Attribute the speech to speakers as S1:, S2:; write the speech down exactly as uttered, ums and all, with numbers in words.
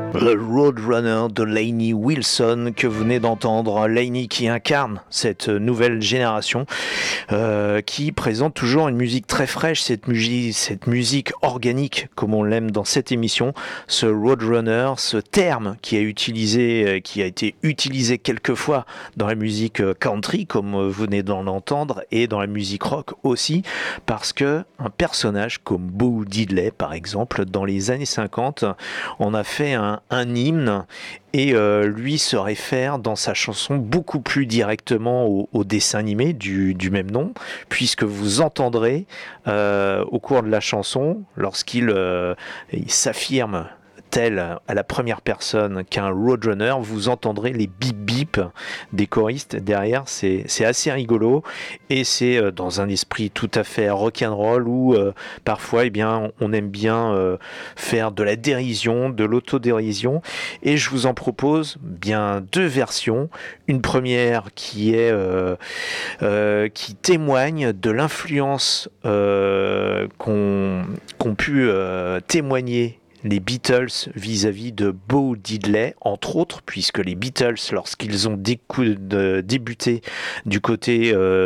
S1: Le Roadrunner de Lainey Wilson que vous venez d'entendre. Lainey qui incarne cette nouvelle génération euh, qui présente toujours une musique très fraîche, cette musique, cette musique organique comme on l'aime dans cette émission. Ce Roadrunner, ce terme qui a, utilisé, qui a été utilisé quelquefois dans la musique country comme vous venez d'en entendre et dans la musique rock aussi, parce que un personnage comme Bo Diddley par exemple dans les années cinquante, on a fait un, un hymne et euh, lui se réfère dans sa chanson beaucoup plus directement au, au dessin animé du, du même nom, puisque vous entendrez euh, au cours de la chanson, lorsqu'il euh, il s'affirme tel à la première personne qu'un roadrunner, vous entendrez les bip bip des choristes derrière, c'est, c'est assez rigolo et c'est dans un esprit tout à fait rock'n'roll où euh, parfois eh bien, on aime bien euh, faire de la dérision, de l'autodérision, et je vous en propose bien deux versions. Une première qui est euh, euh, qui témoigne de l'influence euh, qu'ont, qu'ont pu euh, témoigner les Beatles vis-à-vis de Bo Diddley, entre autres, puisque les Beatles, lorsqu'ils ont décou- de, débuté du côté euh,